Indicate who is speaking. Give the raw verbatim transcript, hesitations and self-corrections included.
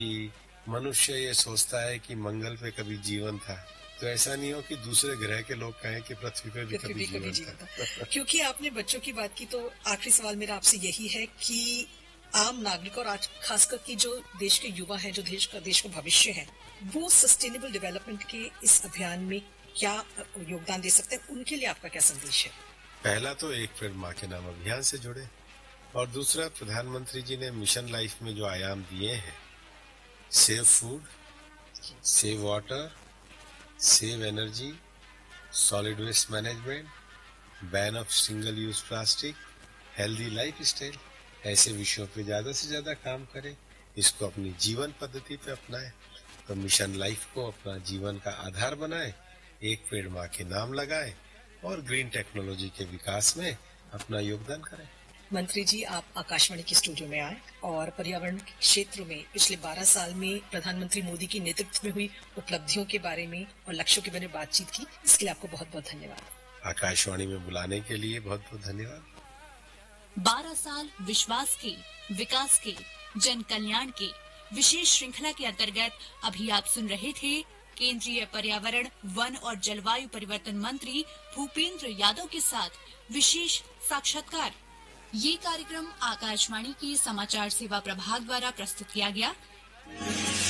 Speaker 1: कि मनुष्य ये सोचता है कि मंगल पे कभी जीवन था, तो ऐसा नहीं हो कि दूसरे ग्रह के लोग कहें कि पृथ्वी पे भी
Speaker 2: पृथ्वी
Speaker 1: कभी
Speaker 2: पे कभी
Speaker 1: जीवन
Speaker 2: जीवन था।
Speaker 1: था।
Speaker 2: क्योंकि आपने बच्चों की बात की, तो आखिरी सवाल मेरा आपसे यही है कि आम नागरिक और आज खासकर कि जो देश के युवा हैं, जो देश का देश का भविष्य है, वो सस्टेनेबल डेवलपमेंट के इस अभियान में क्या अ, योगदान दे सकते हैं? उनके लिए आपका क्या संदेश है?
Speaker 1: पहला तो एक पेड़ माँ के नाम अभियान से जुड़े, और दूसरा प्रधानमंत्री जी ने मिशन लाइफ में जो आयाम दिए हैं, save food,
Speaker 2: ji,
Speaker 1: save water, save energy, solid waste management, ban of single use plastic, healthy life style, ऐसे विषयों पे ज्यादा से ज्यादा काम करें, इसको अपनी जीवन पद्धति पे अपनाएं। तो मिशन लाइफ को अपना जीवन का आधार बनाएं, एक पेड़ माँ के नाम लगाएं और ग्रीन टेक्नोलॉजी के विकास में अपना योगदान करें।
Speaker 2: मंत्री जी, आप आकाशवाणी के स्टूडियो में आए और पर्यावरण के क्षेत्र में पिछले बारह साल में प्रधानमंत्री मोदी की नेतृत्व में हुई उपलब्धियों के बारे में और लक्ष्यों के बारे में बातचीत की। इसके लिए आपको बहुत-बहुत धन्यवाद।
Speaker 1: आकाशवाणी में बुलाने के लिए बहुत बहुत धन्यवाद।
Speaker 3: बारह साल विश्वास के, विकास के, जन कल्याण के विशेष श्रृंखला के अंतर्गत अभी आप सुन रहे थे केंद्रीय पर्यावरण, वन और जलवायु परिवर्तन मंत्री भूपेंद्र यादव के साथ विशेष साक्षात्कार। ये कार्यक्रम आकाशवाणी के समाचार सेवा प्रभाग द्वारा प्रस्तुत किया गया।